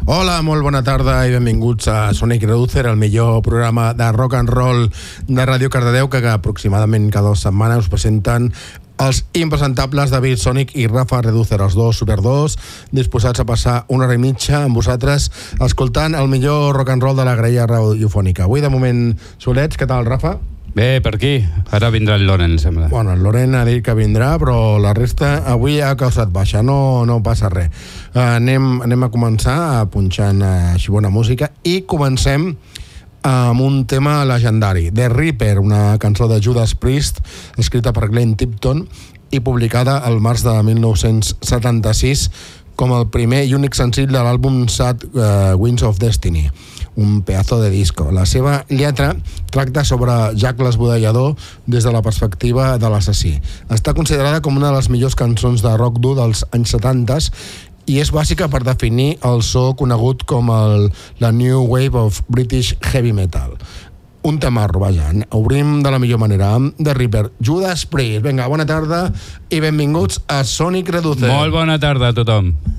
Hola, molt bona tarda i benvinguts a Sonic Reducer, el millor programa de rock and roll de Ràdio Cardedeu, que aproximadament cada 2 setmanes us presenten els impresentables David Sonic i Rafa Reducer, els dos super2, disposats a passar una hora i mitja amb vosaltres escoltant el millor rock and roll de la graella radiofònica. Avui, de moment, solets. Què tal, Rafa? Bé, per aquí. Ara vindrà el Loren, sembla. Bueno, el Loren ha dit que vindrà, però la resta avui ha causat baixa, no passa res. Anem a començar punxant així bona música i comencem amb un tema legendari, The Reaper, una cançó de Judas Priest, escrita per Glenn Tipton i publicada al març de 1976 com el primer i únic senzill de l'àlbum Sad Winds of Destiny, un pedazo de disco. La seva lletra tracta sobre Jack l'Esbudellador des de la perspectiva de l'assassí. Està considerada com una de les millors cançons de rock dur dels anys 70 i és bàsica per definir el so conegut com la New Wave of British Heavy Metal. Un tamarro, vaja. Obrim de la millor manera amb The Reaper, Judas Priest. Vinga, bona tarda i benvinguts a Sonic Reducer. Molt bona tarda a tothom.